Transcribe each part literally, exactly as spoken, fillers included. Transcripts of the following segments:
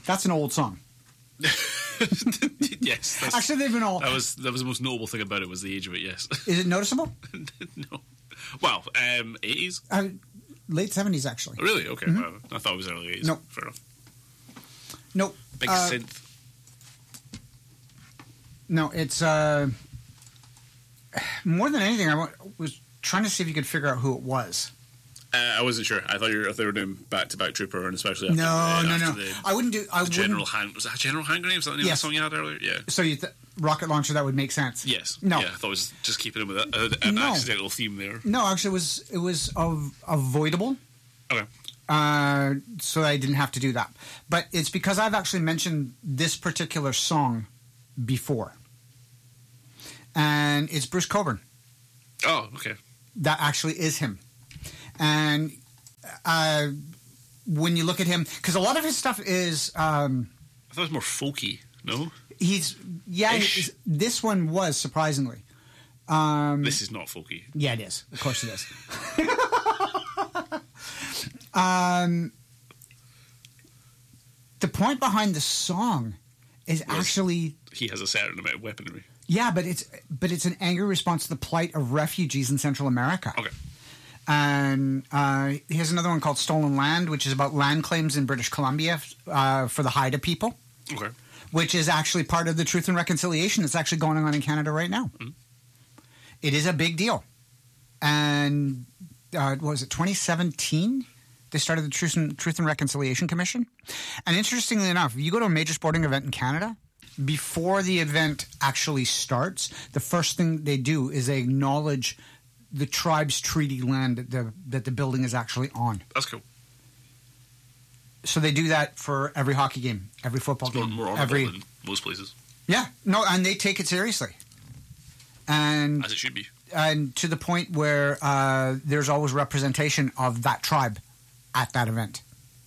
That's an old song. Yes. That's, Actually, they've been all... That was, that was the most notable thing about it, was the age of it, yes. Is it noticeable? No. Well, um, eighties? Uh, late seventies, actually. Really? Okay. Mm-hmm. Well, I thought it was early eighties. No. Fair enough. No. Big uh, synth. No, it's... Uh, more than anything, I was trying to see if you could figure out who it was. Uh, I wasn't sure. I thought you were, they were doing back-to-back Trooper, and especially after no, the, no, after no. the, I wouldn't do. I the General wouldn't. Hand was that General Hand Grenade? Was that the name Yes. of the song you had earlier? Yeah. So you th- rocket launcher, that would make sense. Yes. No. Yeah, I thought it was just keeping it with a, a, an No. accidental theme there. No, actually, it was it was av- avoidable. Okay. Uh, so I didn't have to do that. But it's because I've actually mentioned this particular song before, and it's Bruce Cockburn. Oh, okay. That actually is him, and. Uh, when you look at him, because a lot of his stuff is, um, I thought it was more folky. No, he's yeah. He's, this one was surprisingly. Um, this is not folky. Yeah, it is. Of course, it is. um, the point behind the song is Yes. actually He has a certain amount of weaponry. yeah, but it's but it's an angry response to the plight of refugees in Central America. Okay. And uh, he has another one called Stolen Land, which is about land claims in British Columbia uh, for the Haida people, Okay. which is actually part of the Truth and Reconciliation that's actually going on in Canada right now. Mm-hmm. It is a big deal. And uh, what was it, twenty seventeen? They started the Truth and, Truth and Reconciliation Commission. And interestingly enough, if you go to a major sporting event in Canada, before the event actually starts, the first thing they do is they acknowledge the tribe's treaty land that the, that the building is actually on. That's cool. So they do that for every hockey game, every football It's more, game, more honourable every than most places, yeah, no, and they take it seriously, and as it should be. and to the point where uh, there's always representation of that tribe at that event,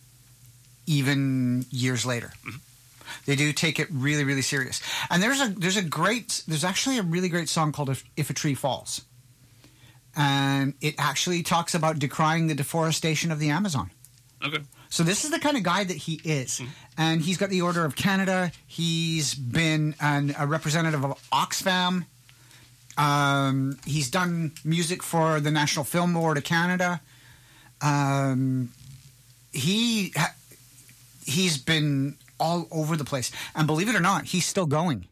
even years later. Mm-hmm. They do take it really, really serious. And there's a there's a great there's actually a really great song called "If, if a Tree Falls." And it actually talks about decrying the deforestation of the Amazon. Okay. So this is the kind of guy that he is. Mm-hmm. And he's got the Order of Canada. He's been an, a representative of Oxfam. Um, he's done music for the National Film Board of Canada. Um, he ha- he's been all over the place. And believe it or not, he's still going.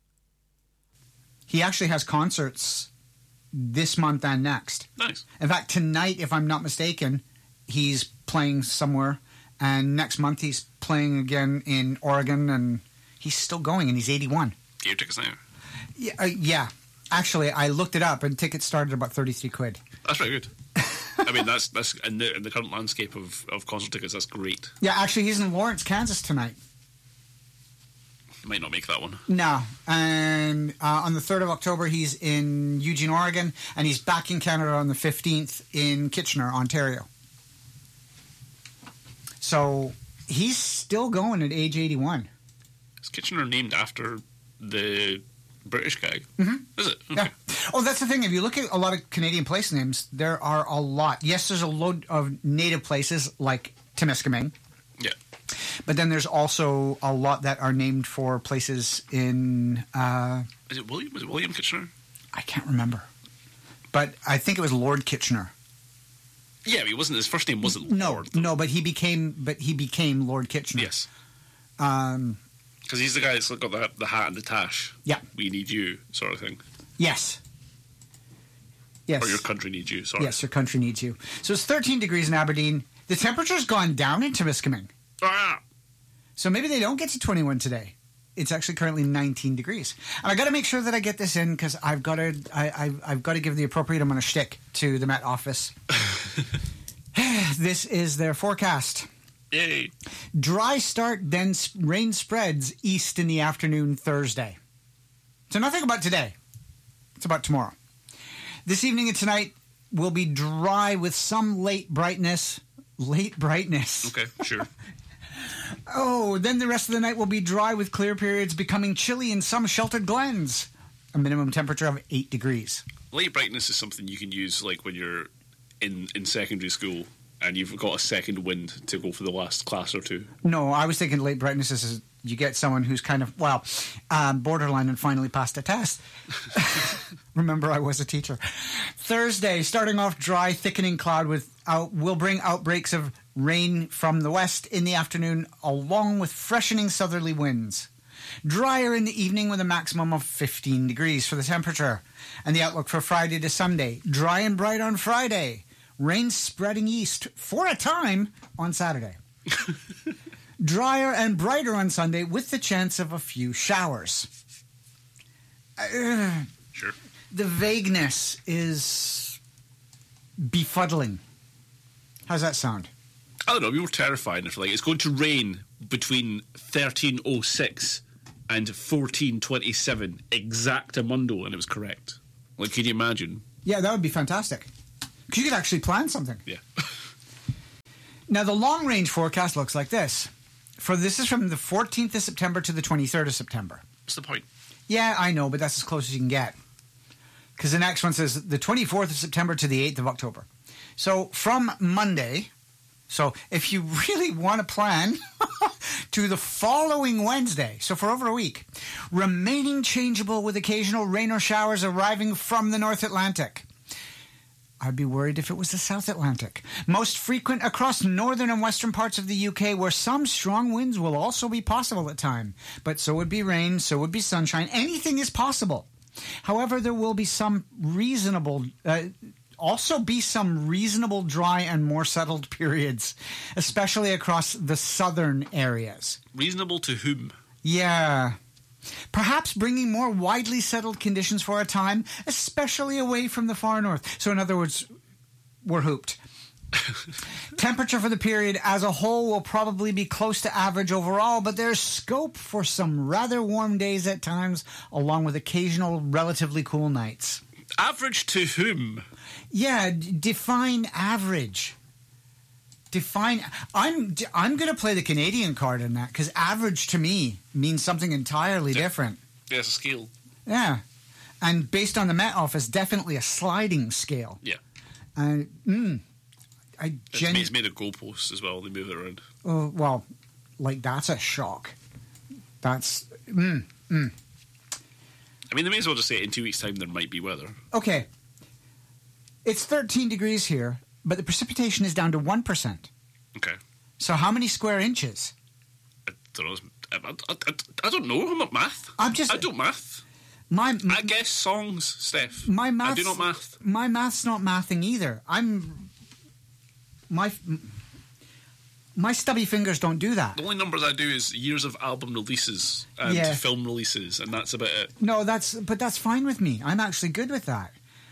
He actually has concerts this month and next. Nice. In fact, tonight, if I'm not mistaken, he's playing somewhere, and next month he's playing again in Oregon, and he's still going, and he's eighty-one. Get your tickets now. Yeah, uh, yeah. Actually, I looked it up, and tickets started about thirty-three quid. That's very good. I mean, that's that's in the, in the current landscape of, of concert tickets, that's great. Yeah, actually, he's in Lawrence, Kansas tonight. Might not make that one. No. And uh, on the third of October, he's in Eugene, Oregon, and he's back in Canada on the fifteenth in Kitchener, Ontario. So he's still going at age eighty-one. Is Kitchener named after the British guy? Mm-hmm. Is it? Okay. Yeah. Oh, that's the thing. If you look at a lot of Canadian place names, there are a lot. Yes, there's a load of native places like Temiskaming. Yeah. But then there's also a lot that are named for places in... Uh, Is it William? Was it William Kitchener? I can't remember. But I think it was Lord Kitchener. Yeah, but he wasn't. His first name wasn't No, Lord. Though. no, but he became, but he became Lord Kitchener. Yes. Um, because he's the guy that's got the, the hat and the tash. Yeah. We need you, sort of thing. Yes. Yes. Or your country needs you, sorry. Yes, your country needs you. So it's thirteen degrees in Aberdeen. The temperature's gone down in Temiskaming. Ah! So maybe they don't get to twenty-one today. It's actually currently nineteen degrees. And I got to make sure that I get this in because I've got to I, I, I've got to give the appropriate amount of shtick to the Met Office. This is their forecast. Yay. Dry start, then rain spreads east in the afternoon Thursday. So nothing about today. It's about tomorrow. This evening and tonight will be dry with some late brightness. Late brightness. Okay, sure. Oh, then the rest of the night will be dry with clear periods, becoming chilly in some sheltered glens. A minimum temperature of eight degrees. Late brightness is something you can use like when you're in, in secondary school and you've got a second wind to go for the last class or two. No, I was thinking late brightness is you get someone who's kind of, well, um, borderline and finally passed a test. Remember, I was a teacher. Thursday, starting off dry, thickening cloud with out, will bring outbreaks of rain from the west in the afternoon, along with freshening southerly winds. Drier in the evening with a maximum of fifteen degrees for the temperature. And the outlook for Friday to Sunday, dry and bright on Friday. Rain spreading east for a time on Saturday. Drier and brighter on Sunday with the chance of a few showers. Uh, sure. The vagueness is befuddling. How's that sound? I don't know, we were terrified if like it's going to rain between thirteen oh six and fourteen twenty-seven exactamundo, and it was correct. Like, can you imagine? Yeah, that would be fantastic. Because you could actually plan something. Yeah. Now, the long-range forecast looks like this. For this is from the fourteenth of September to the twenty-third of September. What's the point? Yeah, I know, but that's as close as you can get. Because the next one says the twenty-fourth of September to the eighth of October. So from Monday, so if you really want to plan to the following Wednesday, so for over a week, remaining changeable with occasional rain or showers arriving from the North Atlantic. I'd be worried if it was the South Atlantic. Most frequent across northern and western parts of the U K, where some strong winds will also be possible at times. But so would be rain, so would be sunshine. Anything is possible. However, there will be some reasonable, uh, also be some reasonable dry and more settled periods, especially across the southern areas. Reasonable to whom? Yeah. Perhaps bringing more widely settled conditions for a time, especially away from the far north. So in other words, we're hooped. Temperature for the period as a whole will probably be close to average overall, but there's scope for some rather warm days at times, along with occasional relatively cool nights. Average to whom? Yeah, d- define average. Define. I'm I'm going to play the Canadian card in that, because average to me means something entirely yeah. different. Yeah, it's a scale. Yeah, and based on the Met Office, definitely a sliding scale. Yeah. Uh, mm, I gen- it's, made, it's made of goalposts as well. They move it around. Oh, well, like that's a shock. That's mm, mm. I mean, they may as well just say in two weeks' time there might be weather. Okay. It's thirteen degrees here, but the precipitation is down to one percent. Okay. So how many square inches? I don't know. I, I, I, I don't know. I'm not math. I'm just. I don't math. My, I guess songs, Steph. My maths, I do not math. My math's not mathing either. I'm. My. My stubby fingers don't do that. The only numbers I do is years of album releases and Yeah. film releases, and that's about it. No, that's. But that's fine with me. I'm actually good with that.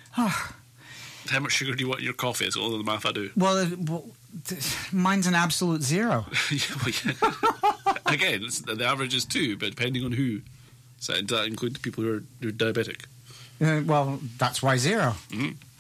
How much sugar do you want in your coffee? It's all the math I do. Well, uh, well th- mine's an absolute zero. Yeah, well, yeah. Again, it's, the average is two, but depending on who. So does that include the people who are, who are diabetic? Uh, well, that's why zero. Mm-hmm.